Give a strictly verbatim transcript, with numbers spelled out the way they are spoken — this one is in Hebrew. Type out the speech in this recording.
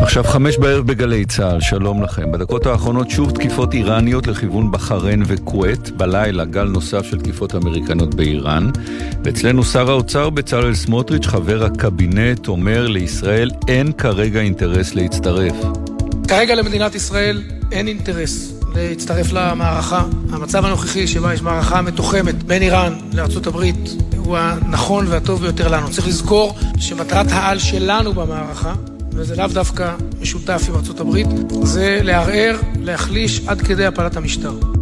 עכשיו חמש בערב בגלי צהל, שלום לכם. בדקות האחרונות שוב תקיפות איראניות לכיוון בחריין וכווית, בלילה גל נוסף של תקיפות אמריקניות באיראן, ואצלנו שר האוצר בצלאל סמוטריץ', חבר הקבינט, אומר לישראל אין כרגע אינטרס להצטרף. כרגע למדינת ישראל אין אינטרס להצטרף למערכה. המצב הנוכחי שבה יש מערכה מתוחמת בין איראן לארצות הברית הוא הנכון והטוב ביותר לנו. צריך לזכור שמטרת העל שלנו במערכה, וזה לאו דווקא משותף עם ארצות הברית, זה לערער, להחליש עד כדי הפלת המשטר.